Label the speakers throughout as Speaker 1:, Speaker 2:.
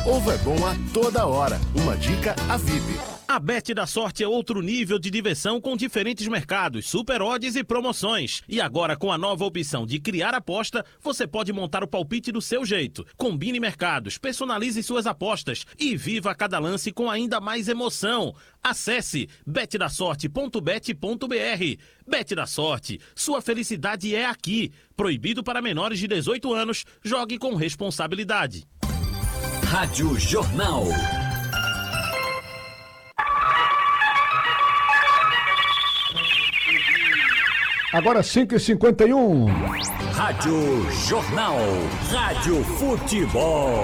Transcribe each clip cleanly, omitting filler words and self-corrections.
Speaker 1: Ovo é bom a toda hora. Uma dica VIP.
Speaker 2: A Bet da Sorte é outro nível de diversão com diferentes mercados, super odds e promoções. E agora com a nova opção de criar aposta, você pode montar o palpite do seu jeito. Combine mercados, personalize suas apostas e viva cada lance com ainda mais emoção. Acesse betdasorte.bet.br. Bet da Sorte, sua felicidade é aqui. Proibido para menores de 18 anos, jogue com responsabilidade.
Speaker 3: Rádio Jornal.
Speaker 4: Agora 5h51.
Speaker 3: Rádio Jornal. Rádio Futebol.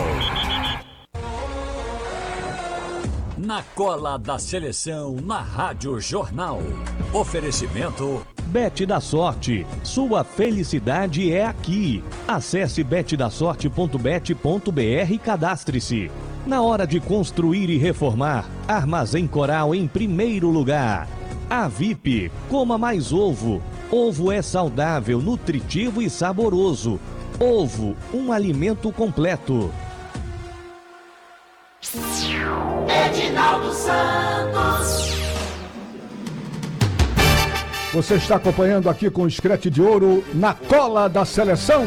Speaker 3: Na cola da seleção, na Rádio Jornal. Oferecimento
Speaker 5: Bet da Sorte. Sua felicidade é aqui. Acesse betdasorte.bet.br e cadastre-se. Na hora de construir e reformar, Armazém Coral em primeiro lugar. A VIP, coma mais ovo. Ovo é saudável, nutritivo e saboroso. Ovo, um alimento completo.
Speaker 6: Edinaldo Santos.
Speaker 4: Você está acompanhando aqui com o Screte de Ouro na cola da seleção.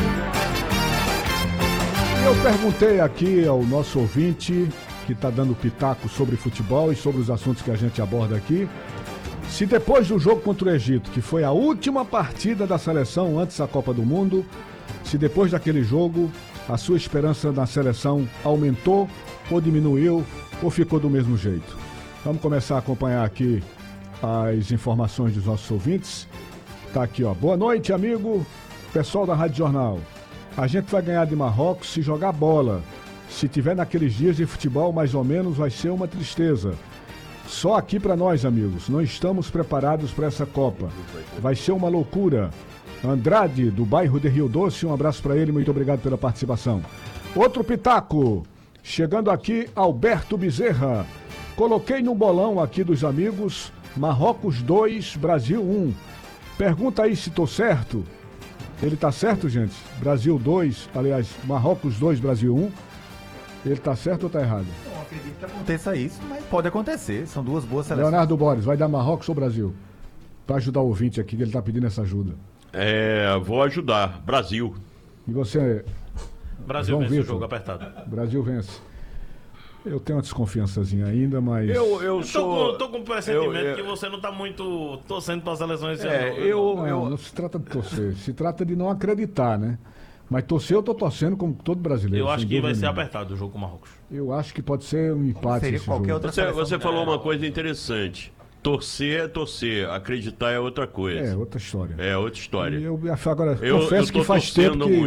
Speaker 4: Eu perguntei aqui ao nosso ouvinte, que está dando pitaco sobre futebol e sobre os assuntos que a gente aborda aqui, se depois do jogo contra o Egito, que foi a última partida da seleção antes da Copa do Mundo, se depois daquele jogo a sua esperança na seleção aumentou ou diminuiu ou ficou do mesmo jeito. Vamos começar a acompanhar aqui as informações dos nossos ouvintes. Tá aqui, ó. Boa noite, amigo, pessoal da Rádio Jornal. A gente vai ganhar de Marrocos se jogar bola. Se tiver naqueles dias de futebol, mais ou menos, vai ser uma tristeza. Só aqui para nós, amigos. Não estamos preparados para essa Copa. Vai ser uma loucura. Andrade, do bairro de Rio Doce, um abraço para ele. Muito obrigado pela participação. Outro pitaco. Chegando aqui, Alberto Bezerra. Coloquei no bolão aqui dos amigos Marrocos 2, Brasil 1. Pergunta aí se tô certo. Ele tá certo, gente? Brasil 2, aliás, Marrocos 2, Brasil 1. Ele tá certo ou tá errado?
Speaker 7: Não acredito que aconteça isso, mas pode acontecer. São duas boas seleções.
Speaker 4: Leonardo Borges, vai dar Marrocos ou Brasil? Para ajudar o ouvinte aqui, ele tá pedindo essa ajuda.
Speaker 8: Vou ajudar. Brasil.
Speaker 4: E você?
Speaker 2: Brasil
Speaker 4: João
Speaker 2: vence
Speaker 4: Vitor?
Speaker 2: o jogo apertado.
Speaker 4: Brasil vence. Eu tenho uma desconfiançazinha ainda, mas...
Speaker 8: Eu sou...
Speaker 2: Tô com o pressentimento que você não tá muito torcendo para as seleções esse
Speaker 4: ano. Não se trata de torcer, se trata de não acreditar, né? Mas torcer eu tô torcendo como todo brasileiro.
Speaker 2: Eu acho que vai ser apertado o jogo com o Marrocos.
Speaker 4: Eu acho que pode ser um empate.
Speaker 7: Seria qualquer outra seleção.
Speaker 8: Você falou uma coisa interessante. Torcer é torcer, acreditar é outra coisa.
Speaker 4: É outra história.
Speaker 8: É outra história.
Speaker 4: Eu agora confesso que faz tempo que